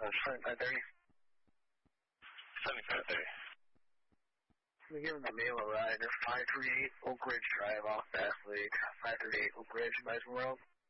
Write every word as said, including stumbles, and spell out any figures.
seventy-five thirty. seventy-five thirty. We give him the mail a ride. They're five thirty-eight Oak Ridge Drive off Bass Lake. five thirty-eight Oak Ridge, Bison World.